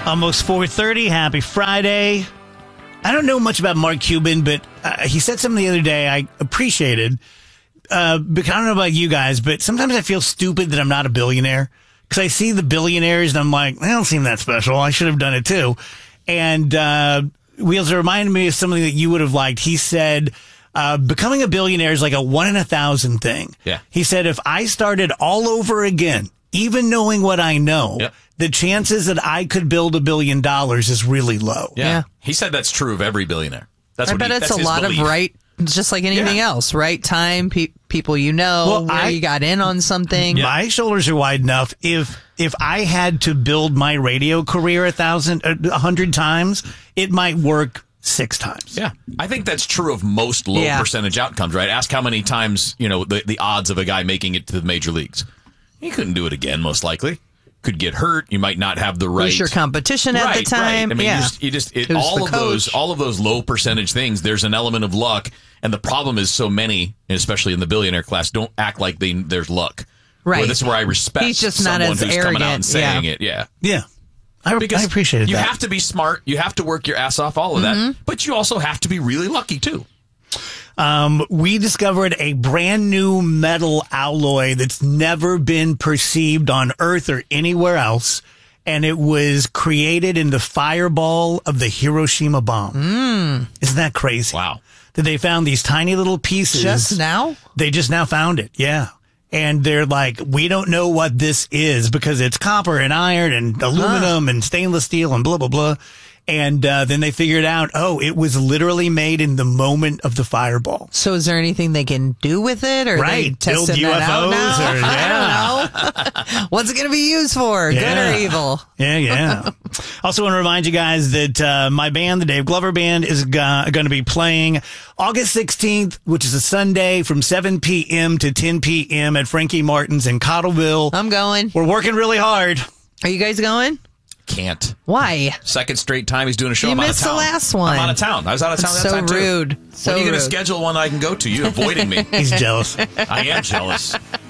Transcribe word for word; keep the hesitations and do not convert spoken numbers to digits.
Almost four thirty. Happy Friday. I don't know much about Mark Cuban, but uh, he said something the other day I appreciated. Uh, because I don't know about you guys, but sometimes I feel stupid that I'm not a billionaire. Because I see the billionaires and I'm like, they don't seem that special. I should have done it too. And uh, Wheels, it reminded me of something that you would have liked. He said, uh, becoming a billionaire is like a one in a thousand thing. Yeah. He said, if I started all over again, even knowing what I know, yep. the chances that I could build a billion dollars is really low. Yeah. Yeah. He said that's true of every billionaire. That's I what bet he, it's that's a his lot belief. of right, just like anything Yeah. else, right time, pe- people you know, Well, where I- you got in on something. My shoulders are wide enough. If if I had to build my radio career a thousand, a hundred times, it might work six times. Yeah. I think that's true of most low Yeah. percentage outcomes, right? Ask how many times, you know, the, the odds of a guy making it to the major leagues. He couldn't do it again, most likely. Could get hurt. You might not have the right. Who's your competition at right, the time? Right. I mean, yeah. you just, you just it, Who's all the of those, coach? all of those low percentage things. There's an element of luck, and the problem is so many, especially in the billionaire class, don't act like they, there's luck. Right. Where this is where I respect He's just not someone as who's coming out and arrogant, saying yeah. it. Yeah. Yeah. I, Because I appreciated you that. have to be smart. You have to work your ass off, all of Mm-hmm. that. But you also have to be really lucky, too. Um, we discovered a brand new metal alloy that's never been perceived on Earth or anywhere else. And it was created in the fireball of the Hiroshima bomb. Mm. Isn't that crazy? Wow. That they found these tiny little pieces. Just now? They just now found it. Yeah. And they're like, we don't know what this is because it's copper and iron and aluminum and stainless steel and blah, blah, blah. And uh, then they figured out, oh, it was literally made in the moment of the fireball. So is there anything they can do with it? Or Right. they testing Build that out U F Os now? or- yeah. I don't know. What's it going to be used for? Good Yeah. or evil? Yeah, yeah. Also want to remind you guys that uh, my band, the Dave Glover Band, is go- going to be playing August sixteenth, which is a Sunday from seven p.m. to ten p.m. at Frankie Martin's in Cottleville. I'm going. We're working really hard. Are you guys going? Can't. Why? Second straight time he's doing a show. You I'm out of missed the town. last one. I'm out of town. I was out of town That's that so time, too. rude. So when are you going to rude. schedule one I can go to? You're avoiding me. He's jealous. I am jealous.